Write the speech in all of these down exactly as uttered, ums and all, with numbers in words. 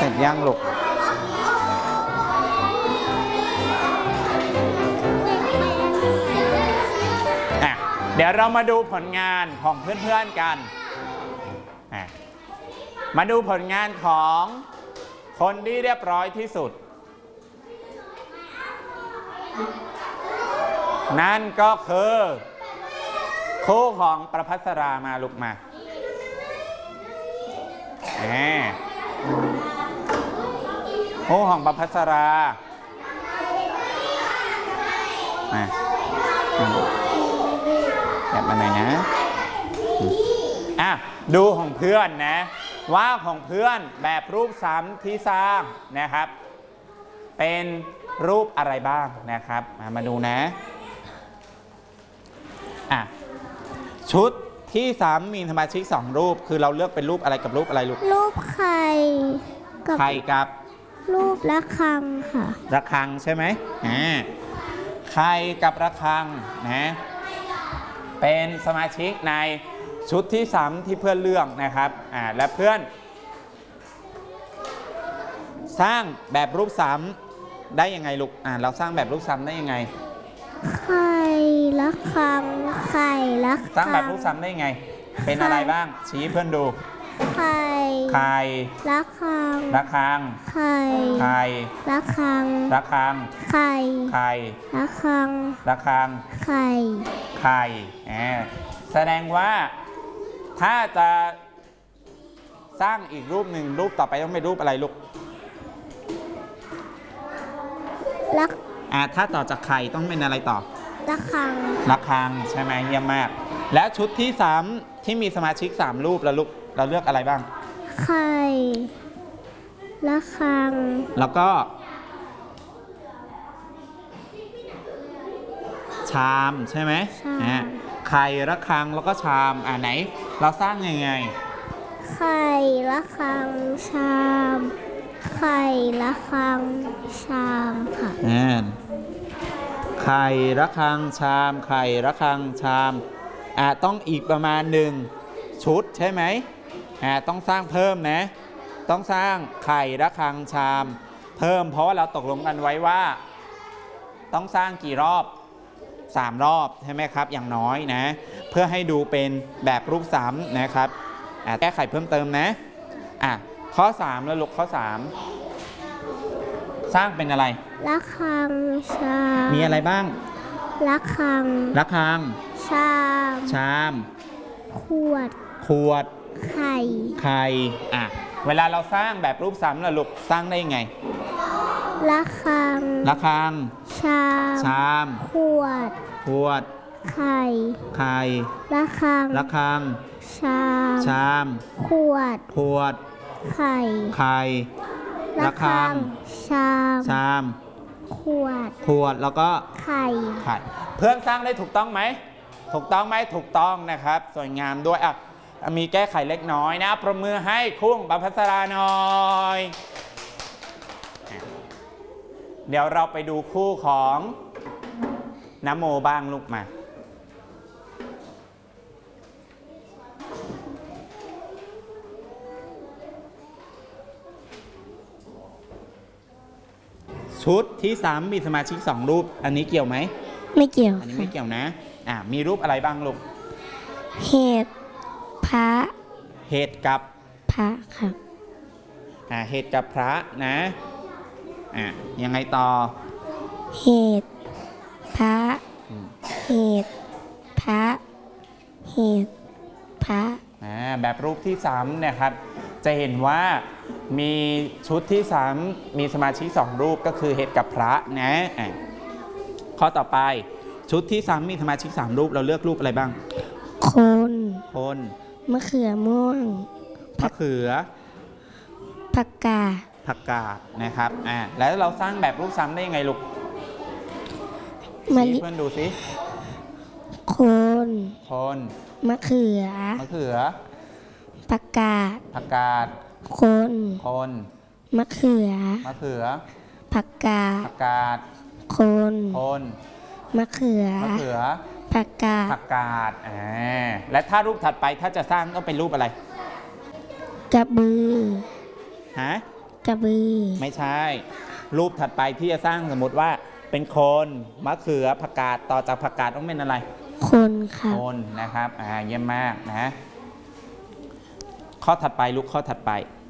ร็จยังลูกอ่ะเดี๋ยวเรามาดูผลงานของเพื่อนๆกันอ่ะมาดูผลงานของคนที่เรียบร้อยที่สุดนั่นก็คือคู่ของประภัสรามาลุกมาคู่ของประภัสราแบบมาหน่อยนะอ่ะดูของเพื่อนนะว่าของเพื่อนแบบรูปซ้ำที่สร้างนะครับเป็นรูปอะไรบ้างนะครับมามาดูนะอ่ะชุดที่สามมีสมาชิกสองรูปคือเราเลือกเป็นรูปอะไรกับรูปอะไรลูกรูปไข่ไข่กับรูประฆังค่ะระฆังใช่ไหมอ่าไข่กับระฆังนะเป็นสมาชิกในชุดที่สามที่เพื่อนเลือกนะครับอ่าและเพื่อนสร้างแบบรูปซ้ำได้ยังไงลูกอ่าเราสร้างแบบรูปซ้ำได้ยังไงไข่ละครังไข่ละสร้างแบบรูปซ้ำได้ยังไงเป็นอะไรบ้างชี้เพื่อนดูไข่ไข่ละครังระฆังไข่ไข่ละครังระฆังไข่ไข่ละครังระฆังไข่ไข่แสดงว่าถ้าจะสร้างอีกรูปหนึ่งรูปต่อไปต้องเป็นรูปอะไรลูกละอ่าถ้าต่อจากไข่ต้องเป็นอะไรต่อระฆังระฆังใช่ไหมเยี่ยมมากแล้วชุดที่สามที่มีสมาชิกสามรูปแล้วลูกเราเลือกอะไรบ้างไข่ระฆังแล้วก็ชามใช่ไหมอ่าไข่ระฆังแล้วก็ชามอ่าไหนเราสร้างยังไงไข่ระฆังชามไข่ระฆังชามค่ะอ่าไข่ระฆังชามไข่ระฆังชามอ่าต้องอีกประมาณหนึ่งชุดใช่ไหมอ่าต้องสร้างเพิ่มนะต้องสร้างไข่ระฆังชามเพิ่มเพราะว่าเราตกลงกันไว้ว่าต้องสร้างกี่รอบสามรอบใช่ไหมครับอย่างน้อยนะเพื่อให้ดูเป็นแบบรูปซ้ำนะครับอ่าแก้ไขเพิ่มเติมนะอ่ะข้อสามแล้วลูกข้อสามสร้างเป็นอะไรระฆังชามมีอะไรบ้างระฆังระฆังชามชามขวดขวดไข่ไข่อ่ะเวลาเราสร้างแบบรูปซ้ำล่ะลูกสร้างได้ยังไงระฆังระฆังชามชามขวดขวดไข่ไข่ระฆังระฆังชามชามขวดขวดไข่ไข่ระฆังชามชามขวดขวดแล้วก็ไข่ไข่เพื่อนสร้างได้ถูกต้องไหมถูกต้องไหมถูกต้องนะครับสวยงามด้วยอ่ะมีแก้ไขเล็กน้อยนะประมือให้คุ้งประภัสราหน่อยเดี๋ยวเราไปดูคู่ของนโมบ้างลูกมาชุดที่สามมีสมาชิกสองรูปอันนี้เกี่ยวไหมไม่เกี่ยวอันนี้ไม่เกี่ยวนะอ่ามีรูปอะไรบ้างลูกเหตุพระเหตุกับพระครับอ่าเหตุกับพระนะอ่ายังไงต่อเหตุพระเหตุพระเหตุพระอ่าแบบรูปที่สามเนี่ยครับจะเห็นว่ามีชุดที่สามมีสมาชิกสองรูปก็คือเหตุกับพระนะอ่าข้อต่อไปชุดที่สามมีสมาชิกสามรูปเราเลือกรูปอะไรบ้างคนคนมะเขือม่วงมะเขือผักกาดผักกาดนะครับอ่าแล้วเราสร้างแบบรูปซ้ำได้ยังไงลูกชี้เพื่อนดูสิคนคนมะเขือมะเขือผักกาดผักกาดคนคนมะเขือมะเขือผักกาดผักกาดคนคนมะเขือมะเขือผักกาดผักกาดอ่าและถ้ารูปถัดไปถ้าจะสร้างต้องเป็นรูปอะไรกระบือฮะกระบือไม่ใช่ รูปถัดไปที่จะสร้างสมมติว่าเป็นคนมะเขือผักกาดต่อจากผักกาดต้องเป็นอะไรคนครับคนนะครับอ่าเยี่ยมมากนะข้อถัดไปลูกข้อถัดไป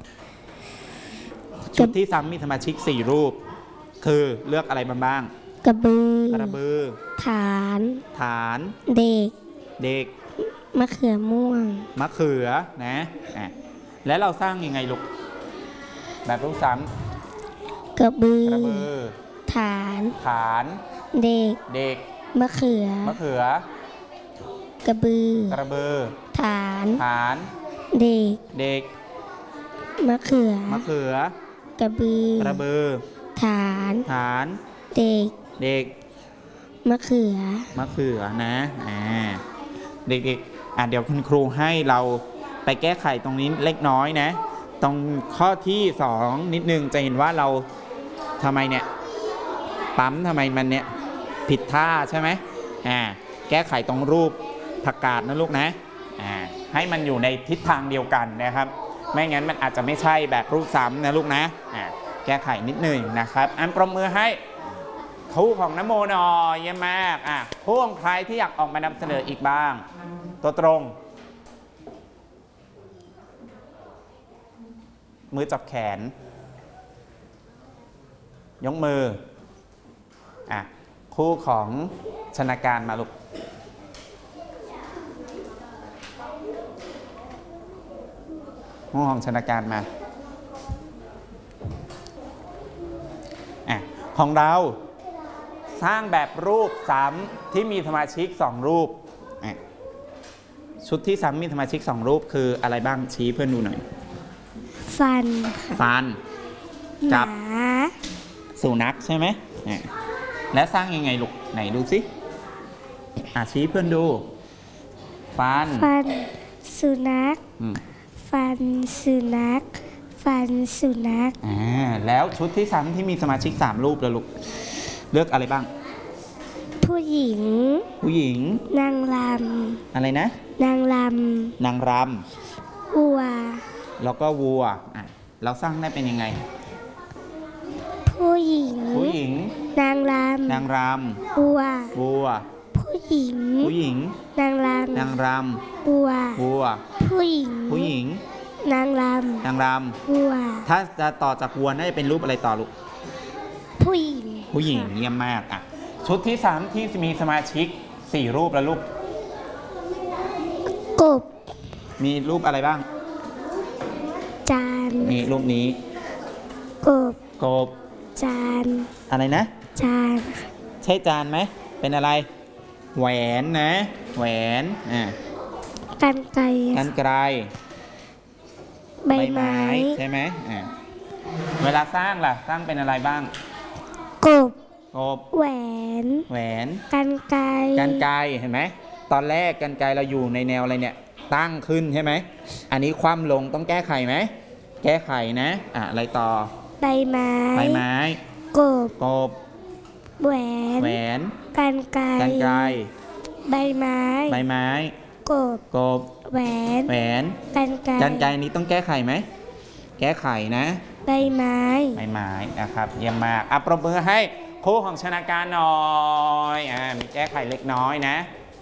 ชุดที่ซ้ำมีสมาชิกสี่รูปคือเลือกอะไรมาบ้างกระบือกระบือฐานฐานเด็กเด็กมะเขือม่วงมะเขือนะอ่ะแล้วเราสร้างยังไงลูกแบบรูปซ้กระบืำอกระบือฐานฐานเด็กเด็กมะเขือมะเขือกระบือกระบือฐานฐานเด็กเด็กมะเขือมะเขือกระบือกระบือฐานฐานเด็กเด็กมะเขือมะเขือนะอ่าเด็กๆอ่ะเดี๋ยวคุณครูให้เราไปแก้ไขตรงนี้เล็กน้อยนะตรงข้อที่สองนิดนึงจะเห็นว่าเราทำไมเนี่ยปั๊มทำไมมันเนี่ยผิดท่าใช่ไหมอ่าแก้ไขตรงรูปผักกาดนะลูกนะอ่าให้มันอยู่ในทิศทางเดียวกันนะครับไม่งั้นมันอาจจะไม่ใช่แบบรูปซ้ำนะลูกนะอ่าแก้ไขนิดหนึ่งนะครับอันปรบมือให้คู่ของนโมหน่อยเยี่ยมมากอ่ะคู่ของใครที่อยากออกมานำเสนออีกบ้างตัวตรงมือจับแขนยกมืออ่ะคู่ของชนาการมาลูกคู่ของชนาการมาอ่ะของเราสร้างแบบรูปซ้ำที่มีสมาชิกสองรูปอ่ะชุดที่ซ้ำมีสมาชิกสองรูปคืออะไรบ้างชี้เพื่อนดูหน่อยฟันฟันจับหมาสุนัขใช่ไหมอ่ะแล้วสร้างยังไงลูกไหนดูสิอ่ะชี้เพื่อนดูฟันฟันสุนัขอืมฟันสุนัข ฟันสุนัขอ่าแล้วชุดที่ซ้ำที่มีสมาชิกสามรูปแล้วลูกเลือกอะไรบ้างผู้หญิงผู้หญิงนางรอะไรนะำนางรนางรำวัวำแล้วก็วัวอ่ะเราสร้างได้เป็นยังไงผู้หญิงผู้หญิงนางรำนางรวัวำวัวผู้หญิงผู้หญิงนางรนางรำวัวำวัวผู้หญิงผู้หญิงนางรนางรำวัวำถ้าจะต่อจากวัวน่าจะเป็นรูปอะไรต่อลูกผู้หญิงผู้หญิงเยี่ยมมากอ่ะชุดที่สามที่มีสมาชิกสี่รูปแล้วลูกกบมีรูปอะไรบ้างจานมีรูปนี้กบกบจานอะไรนะจานใช่จานไหมเป็นอะไรแหวนนะแหวนอ่ากันไกรกรรไกรใบไม้ใช่ไหมอ่าเวลาสร้างล่ะสร้างเป็นอะไรบ้างกบกบแหวนแหวนกันไกรกรรไกรเห็นไหมตอนแรกกรรไกรเราอยู่ในแนวอะไรเนี่ยตั้งขึ้นใช่ไหมอันนี้คว่ำลงต้องแก้ไขไหมแก้ไขนะอ่ะอะไรต่อใบไม้ใบไม้กบกบแหวนแหวนกันไกรกรรไกรใบไม้ใบไม้กบกบแหวนแหวนกันไกรกรรไกรนี้ต้องแก้ไขไหมแก้ไขนะใบไม้ใบไม้นะครับเยี่ยมมากอ่ะปรบมือให้คู่ของชนาการหน่อยอ่ามีแก้ไขเล็กน้อยนะ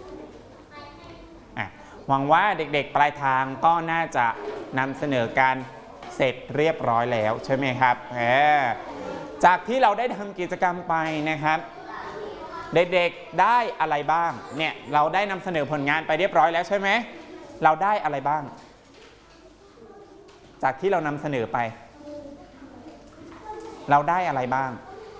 อ่ะหวังว่าเด็กๆปลายทางก็น่าจะนำเสนอการเสร็จเรียบร้อยแล้วใช่ไหมครับเออจากที่เราได้ทำกิจกรรมไปนะครับเด็กๆได้อะไรบ้างเนี่ยเราได้นำเสนอผลงานไปเรียบร้อยแล้วใช่ไหมเราได้อะไรบ้างจากที่เรานำเสนอไปเราได้อะไรบ้าง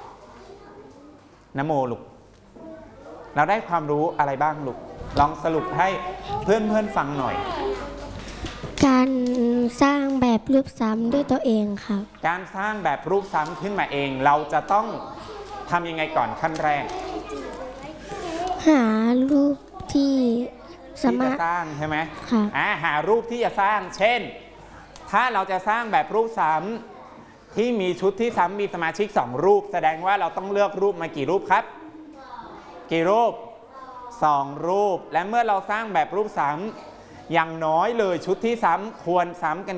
นะโมลูกเราได้ความรู้อะไรบ้างลูกลองสรุปให้เพื่อนๆฟังหน่อยการสร้างแบบรูปซ้ำด้วยตัวเองครับการสร้างแบบรูปซ้ำขึ้นมาเองเราจะต้องทำยังไงก่อนขั้นแรกหารูปที่สาที่มาจะรถสร้างใช่ไหมครับอ่าหารูปที่จะสร้างเช่นถ้าเราจะสร้างแบบรูปซ้ำที่มีชุดที่ซ้ำมีสมาชิกสองรูปแสดงว่าเราต้องเลือกรูปมากี่รูปครับกี่รูปสองรูปและเมื่อเราสร้างแบบรูปซ้ำอย่างน้อยเลยชุดที่ซ้ำควรซ้ำกัน